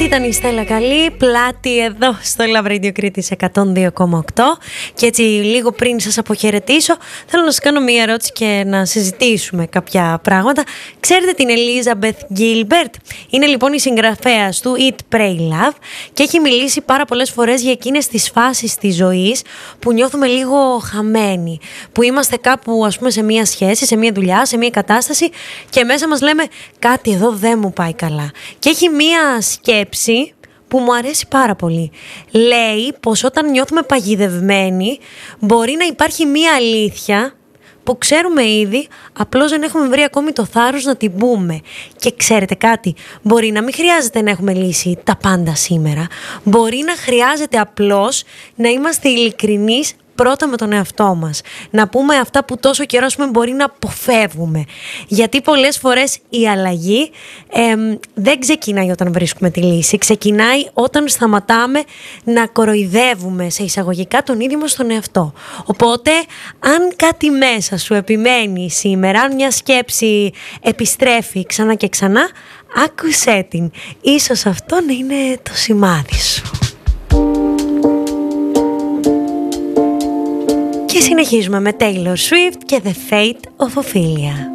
Αυτή ήταν η Στέλλα Καλή, πλάτη εδώ στο Love Radio Κρήτης 102,8. Και έτσι λίγο πριν σας αποχαιρετήσω, θέλω να σας κάνω μία ερώτηση και να συζητήσουμε κάποια πράγματα. Ξέρετε την Elizabeth Gilbert? Είναι λοιπόν η συγγραφέας του Eat, Pray, Love και έχει μιλήσει πάρα πολλές φορές για εκείνες τις φάσεις της ζωής που νιώθουμε λίγο χαμένοι, που είμαστε κάπου, ας πούμε, σε μία σχέση, σε μία δουλειά, σε μία κατάσταση και μέσα μας λέμε κάτι εδώ δεν μου πάει καλά. Και έχει μία σκέψη που μου αρέσει πάρα πολύ. Λέει πως όταν νιώθουμε παγιδευμένοι μπορεί να υπάρχει μία αλήθεια που ξέρουμε ήδη, απλώς δεν έχουμε βρει ακόμη το θάρρος να την πούμε. Και ξέρετε κάτι, μπορεί να μην χρειάζεται να έχουμε λύσει τα πάντα σήμερα. Μπορεί να χρειάζεται απλώς να είμαστε ειλικρινείς πρώτα με τον εαυτό μας. Να πούμε αυτά που τόσο καιρό μπορεί να αποφεύγουμε. Γιατί πολλές φορές η αλλαγή δεν ξεκινάει όταν βρίσκουμε τη λύση. Ξεκινάει όταν σταματάμε να κοροϊδεύουμε σε εισαγωγικά τον ίδιο μας τον εαυτό. Οπότε, αν κάτι μέσα σου επιμένει σήμερα, αν μια σκέψη επιστρέφει ξανά και ξανά, άκουσέ την. Ίσως αυτό να είναι το σημάδι σου. Και συνεχίζουμε με Taylor Swift και The Fate of Ophelia.